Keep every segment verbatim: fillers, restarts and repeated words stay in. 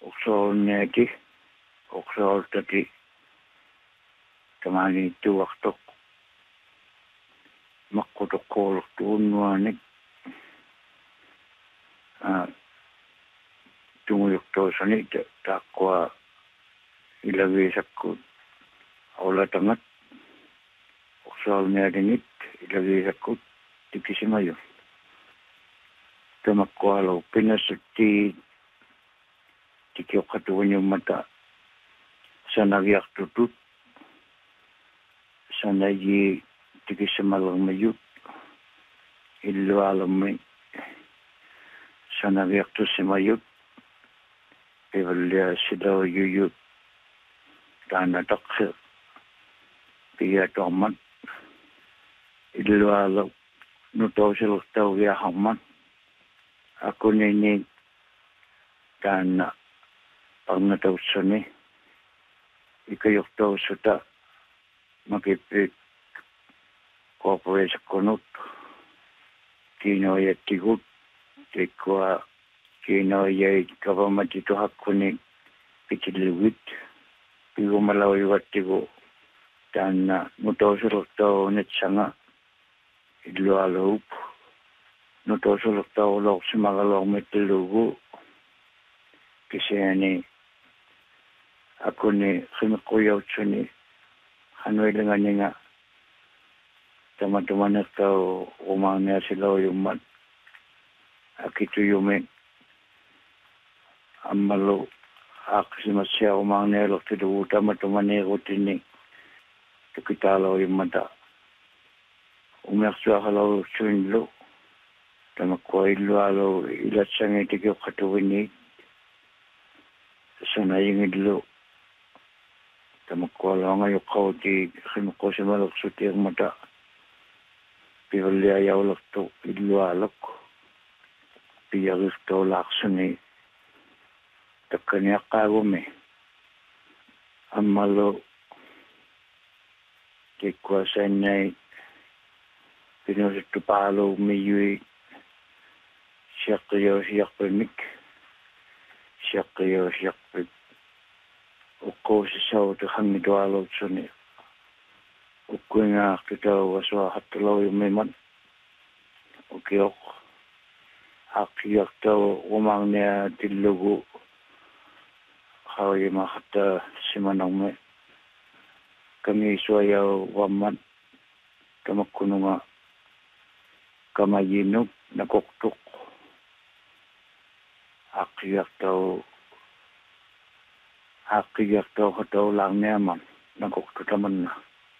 uksoolniati uksooltati tamani tuaqtoq maqqutaqquulurtuunnuanik a tunguyuktoosani taaqqua ilaviisakkut aulatangat uksoolniatingit ilaviisakkut tikisimayu tamakkualu pinassutti tikiuqatuunyummata sanaviartutut sanayi tikisimalermayut illualermi sanaviartussimayut pivallia silauyuyut taanataqsi piatormat illualer nutausilertauviaharmat akunini taana parnataussani ikayurtausuta makipik corporationkunut kiinoyattigut tikkua kiinoyait governmentituhakkuni pitilluit pigumalauivattigu taana nutausilertaunitsanga illualuup nutausilertaulorsimagalormittillugu kisiani akuni khimiqquyautsuni hanuilinganinga tamatumanertau umaaniasilauyummat akituyumi ammalu aqsimassia umaanialortilugu tamatumaneerutini tukitaalauyummata umersuaqalorutsuinlu tamakkuaillualu ilatsangitikiuqqatuvini sanayingillu tamakkualaanga yuqqauti khimiqqusimalersutirmata pivalliajaulertu illualak piyarirtaulaarsuni takkaniaqqaagumi ammalu tikkuasaannai pinusittu paaluummiyui siaqqiyausiarpimik siaqqiyausiarpik uqqusissautu hangitualuutsuni ukkuingaartutau asuaqattulauyummimat ukioq aqqiartau umaarnia tillugu qauyimaaqatta simanarmi kamiisuayau wammat tamakkununga kamayinuk nakoqtuq aqqiartau aqqiartau qataulaarniaman nakoqtutamanna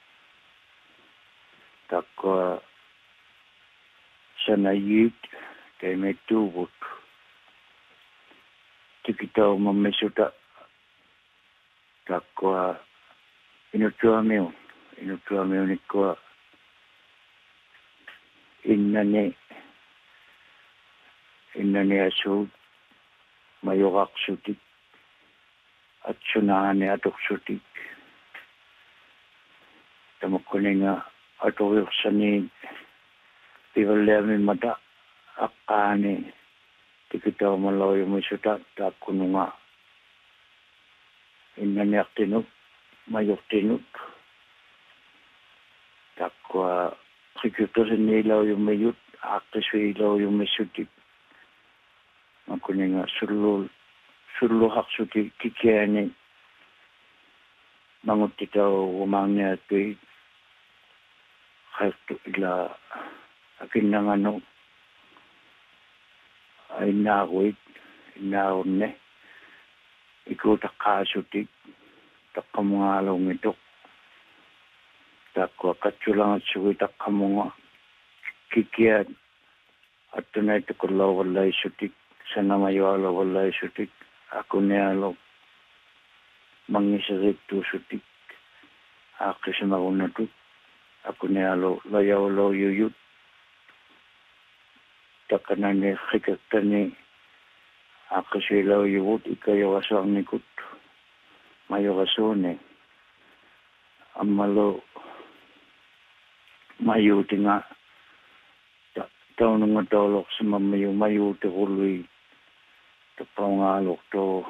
takkua sanayit taimettuuvut tikitau mammisuta takkua inuttuamiun inuttuamiunikkua innani innani asuut majoraqsutik atsunaani atuqsutik tamakkuninga aturirssani pivalliamimmata aqqaani tikitaumalauymisuta taakkununga innani aqtinut majortinut takkua qikuttosinniilauymiyut aaqqisuilauymisutik makkuninga sullul sulluhaqsuti kikiani manguttitau umaarniattui khairtu ila akinnanganu ainaaruit innaarunne ikutaqqaasutik taqqamungaalaungituq takkua katsulangatsugui taqqamunga kikiat attunaitukullauvallaissutik sanamajualuvallaissutik akunialu mangiserittuusutik aaqqisimarunnatut akunialu lajauluyuyut takkanani khikattani aaqqisilauyuvut ikayugasarnikut mayugasuuni ammalu mayuutinga taununga tauloqsimammayu mayuutiqului tapaungaaluqtu